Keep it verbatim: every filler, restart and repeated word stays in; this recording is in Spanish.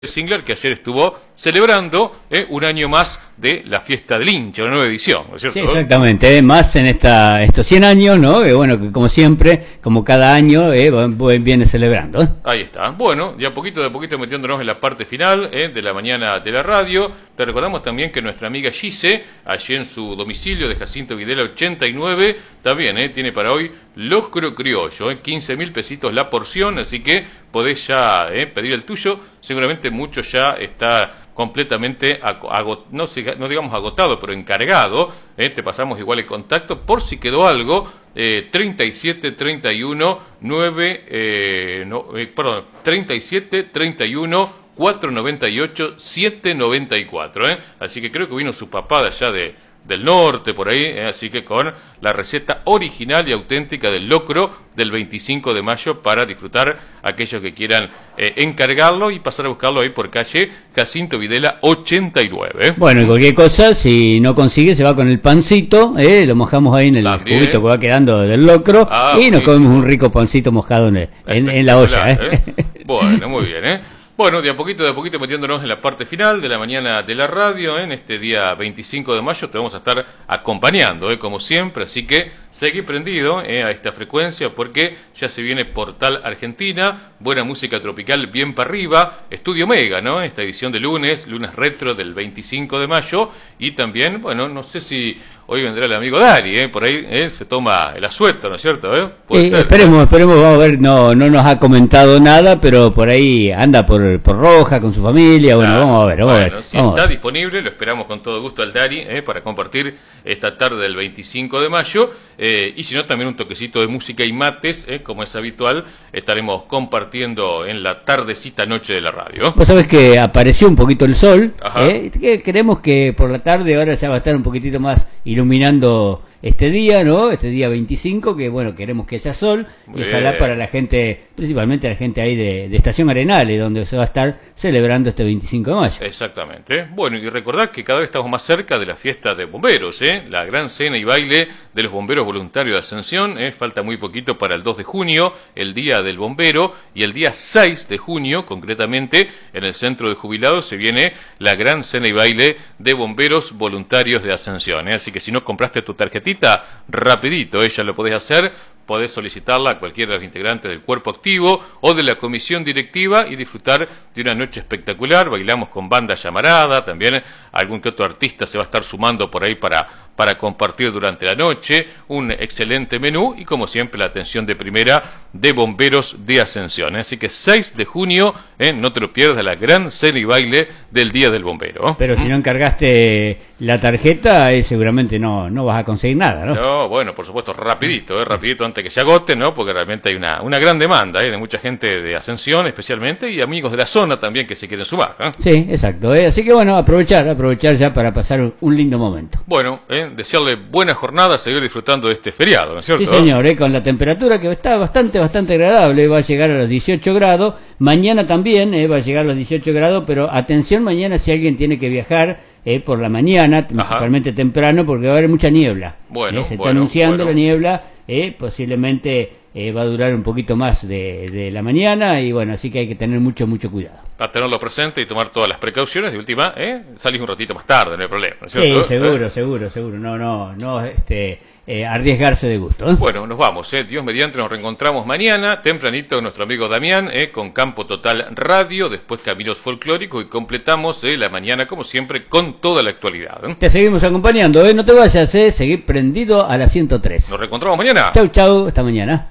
Singler, que ayer estuvo celebrando eh, un año más de la fiesta del hincha, una nueva edición, ¿no es cierto? Sí, exactamente, eh, más en esta estos cien años, ¿no? Que bueno, que como siempre, como cada año, eh, viene celebrando. ¿eh? Ahí está. Bueno, de a poquito, de a poquito metiéndonos en la parte final eh, de la mañana de la radio. Te recordamos también que nuestra amiga Gise, allí en su domicilio de Jacinto Videla ochenta y nueve, también eh, tiene para hoy locro criollo, eh, quince mil pesitos la porción, así que podés ya eh, pedir el tuyo. Seguramente mucho ya está completamente, agotado, no, no digamos agotado, pero encargado. Eh, te pasamos igual el contacto por si quedó algo. Eh, treinta y siete, treinta y uno, nueve, eh, no, eh, perdón, treinta y siete, treinta y uno, cuatrocientos noventa y ocho, setecientos noventa y cuatro. Eh. Así que creo que vino su papá de allá de... del norte, por ahí, eh, así que con la receta original y auténtica del locro del veinticinco de mayo para disfrutar aquellos que quieran eh, encargarlo y pasar a buscarlo ahí por calle Jacinto Videla ochenta y nueve. Bueno, y cualquier cosa, si no consigue, se va con el pancito, eh, lo mojamos ahí en el También. cubito que va quedando del locro Ah, y nos buenísimo. comemos un rico pancito mojado en, el, en, en la olla. Eh. ¿eh? Bueno, muy bien, ¿eh? Bueno, de a poquito, de a poquito metiéndonos en la parte final de la mañana de la radio, ¿eh? En este día veinticinco de mayo te vamos a estar acompañando, ¿eh? Como siempre, así que seguí prendido ¿eh? A esta frecuencia porque ya se viene Portal Argentina, buena música tropical bien para arriba, Estudio Mega, ¿no? Esta edición de lunes, lunes retro del veinticinco de mayo y también, bueno, no sé si hoy vendrá el amigo Dari, ¿eh? Por ahí ¿eh? Se toma el asueto, ¿no es cierto? ¿Eh? Puede Eh, ser. esperemos, esperemos, vamos a ver, no, no nos ha comentado nada, pero por ahí anda por, por Roja con su familia, bueno, Claro. vamos a ver, vamos Bueno, a ver. si vamos está a ver. disponible, lo esperamos con todo gusto al Dari eh, para compartir esta tarde del veinticinco de mayo, eh, y si no, también un toquecito de música y mates, eh, como es habitual, estaremos compartiendo en la tardecita noche de la radio. Vos sabés que apareció un poquito el sol, Ajá. ¿eh? Que creemos que por la tarde ahora ya va a estar un poquitito más iluminando este día, ¿no? Este día veinticinco, que bueno, queremos que haya sol, y ojalá Bien. para la gente, principalmente la gente ahí de, de Estación Arenales, donde se va a estar celebrando este veinticinco de mayo. Exactamente. Bueno, y recordad que cada vez estamos más cerca de la fiesta de bomberos, ¿eh? La gran cena y baile de los bomberos voluntarios de Ascensión, ¿eh? Falta muy poquito para el dos de junio, el día del bombero, y el día seis de junio, concretamente, en el centro de jubilados, se viene la gran cena y baile de bomberos voluntarios de Ascensión, ¿eh? Así que si no compraste tu tarjetita, rapidito, ella lo podés hacer, podés solicitarla a cualquiera de los integrantes del cuerpo activo o de la comisión directiva y disfrutar de una noche espectacular. Bailamos con banda llamarada, también algún que otro artista se va a estar sumando por ahí para, para compartir durante la noche, un excelente menú y como siempre la atención de primera de bomberos de Ascensión. Así que seis de junio, ¿eh? No te lo pierdas, la gran cena y baile del Día del Bombero. Pero si no encargaste la tarjeta, eh, seguramente no, no vas a conseguir nada, ¿no? No, bueno, por supuesto, rapidito, ¿eh? Rapidito antes que se agote, ¿no? Porque realmente hay una, una gran demanda, ¿eh? De mucha gente de Ascensión especialmente y amigos de la zona también que se quieren sumar, ¿eh? Sí, exacto. ¿eh? Así que bueno, aprovechar, aprovechar ya para pasar un, un lindo momento. Bueno, ¿eh? Desearle buena jornada, seguir disfrutando de este feriado, ¿no es cierto? Sí, señor, ¿eh? Con la temperatura que está bastante, bastante agradable, va a llegar a los dieciocho grados. Mañana también eh, va a llegar a los dieciocho grados, pero atención mañana si alguien tiene que viajar eh, por la mañana, principalmente temprano, porque va a haber mucha niebla. Bueno, eh, se está bueno, anunciando bueno. la niebla, eh, posiblemente eh, va a durar un poquito más de, de la mañana y bueno, así que hay que tener mucho, mucho cuidado. A tenerlo presente y tomar todas las precauciones. De última, ¿eh? Salís un ratito más tarde, no hay problema, ¿no es Sí, cierto? seguro, ¿Eh? seguro, seguro. No, no, no, este, eh, arriesgarse de gusto. ¿eh? Bueno, nos vamos, ¿eh? Dios mediante, nos reencontramos mañana, tempranito, con nuestro amigo Damián, ¿eh? Con Campo Total Radio, después Caminos Folclóricos y completamos ¿eh? La mañana, como siempre, con toda la actualidad. ¿eh? Te seguimos acompañando, ¿eh? No te vayas, ¿eh? Seguir prendido a la ciento tres. Nos reencontramos mañana. Chau, chau, hasta mañana.